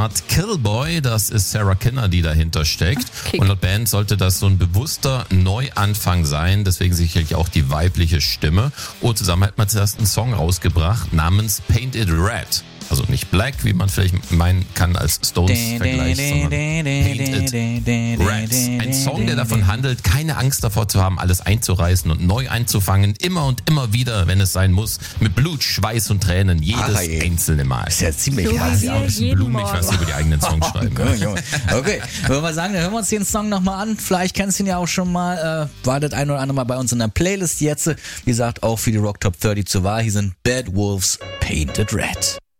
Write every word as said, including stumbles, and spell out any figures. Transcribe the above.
Art Killboy, das ist Sarah Kinner, die dahinter steckt. Okay. Und laut Band sollte das so ein bewusster Neuanfang sein, deswegen sicherlich auch die weibliche Stimme. Und zusammen hat man zuerst einen Song rausgebracht namens Paint It Red. Also nicht Black, wie man vielleicht meinen kann als Stones-Vergleich, sondern Paint It Red. Ein Song, der davon handelt, keine Angst davor zu haben, alles einzureißen und neu einzufangen. Immer und immer wieder, wenn es sein muss. Mit Blut, Schweiß und Tränen. Jedes Ach, ey. einzelne Mal. Ist ja ziemlich So krass. wie Ja, ein bisschen jeden blumig, Morgen. was sie über die eigenen Songs schreiben. Okay, Junge. Okay, würden wir sagen, dann hören wir uns den Song nochmal an. Vielleicht kennst du ihn ja auch schon mal. Äh, war das ein oder andere Mal bei uns in der Playlist jetzt. Wie gesagt, auch für die Rock Top dreißig zur Wahl. Hier sind Bad Wolves, Painted Red.